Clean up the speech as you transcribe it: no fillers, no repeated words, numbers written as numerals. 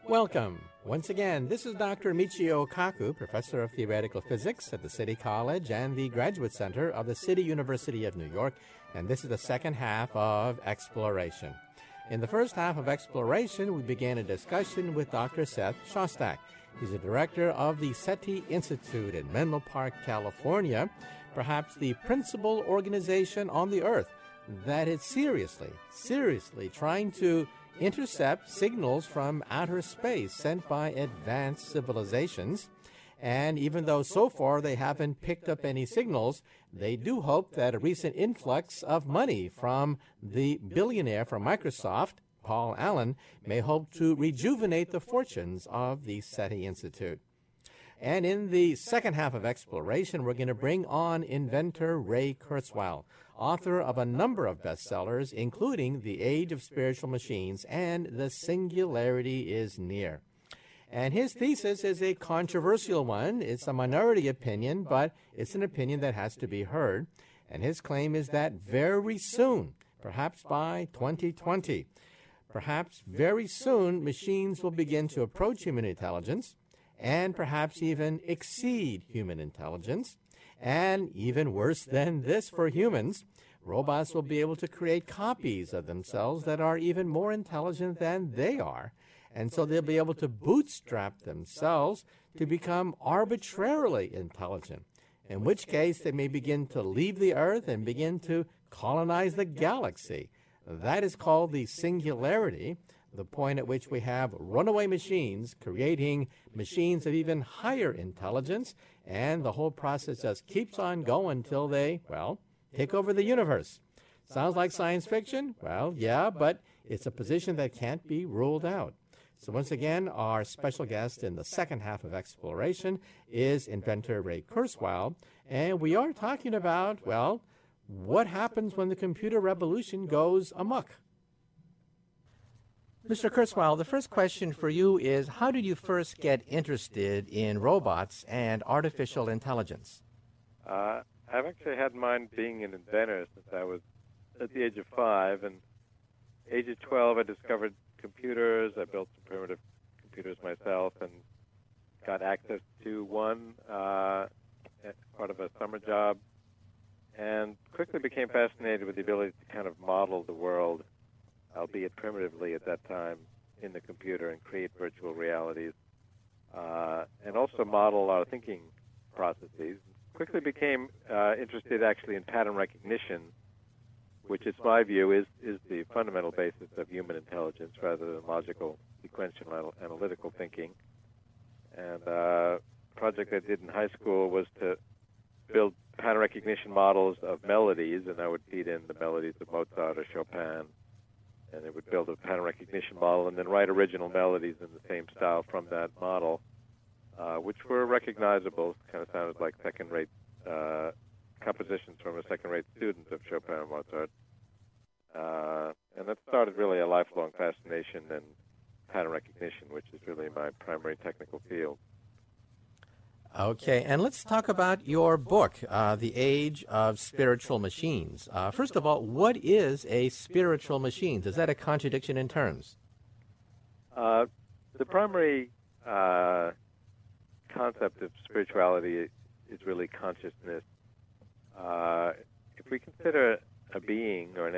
Welcome. Once again, this is Dr. Michio Kaku, Professor of Theoretical Physics at the City College and the Graduate Center of the City University of New York, and this is the second half of Exploration. In the first half of Exploration, we began a discussion with Dr. Seth Shostak. He's the director of the SETI Institute in Menlo Park, California, perhaps the principal organization on the earth that is seriously trying to intercept signals from outer space sent by advanced civilizations. And even though so far they haven't picked up any signals, they do hope that a recent influx of money from the billionaire from Microsoft, Paul Allen, may hope to rejuvenate the fortunes of the SETI Institute. And in the second half of Exploration, we're going to bring on inventor Ray Kurzweil, author of a number of bestsellers, including The Age of Spiritual Machines and The Singularity is Near. And his thesis is a controversial one. It's a minority opinion, but it's an opinion that has to be heard. And his claim is that very soon, perhaps by 2020, perhaps very soon, machines will begin to approach human intelligence and perhaps even exceed human intelligence. And even worse than this for humans, robots will be able to create copies of themselves that are even more intelligent than they are. And so they'll be able to bootstrap themselves to become arbitrarily intelligent, in which case they may begin to leave the Earth and begin to colonize the galaxy. That is called the singularity, the point at which we have runaway machines creating machines of even higher intelligence, and the whole process just keeps on going until they, take over the universe. Sounds like science fiction? Well, yeah, but it's a position that can't be ruled out. So once again, our special guest in the second half of Exploration is inventor Ray Kurzweil, and we are talking about, what happens when the computer revolution goes amok? Mr. Kurzweil, the first question for you is, how did you first get interested in robots and artificial intelligence? I've actually had mine being an inventor since I was at the age of 5. And age of 12, I discovered computers. I built some primitive computers myself and got access to one as part of a summer job, and quickly became fascinated with the ability to kind of model the world, albeit primitively at that time, in the computer and create virtual realities, and also model our thinking processes. Quickly became interested actually in pattern recognition, which is my view is the fundamental basis of human intelligence rather than logical, sequential, analytical thinking. And a project I did in high school was to build pattern recognition models of melodies, and I would feed in the melodies of Mozart or Chopin, and it would build a pattern recognition model and then write original melodies in the same style from that model, which were recognizable, kind of sounded like second-rate compositions from a second-rate student of Chopin and Mozart. And that started really a lifelong fascination in pattern recognition, which is really my primary technical field. Okay, and let's talk about your book, The Age of Spiritual Machines. First of all, what is a spiritual machine? Is that a contradiction in terms? The primary concept of spirituality is really consciousness. If we consider a being or an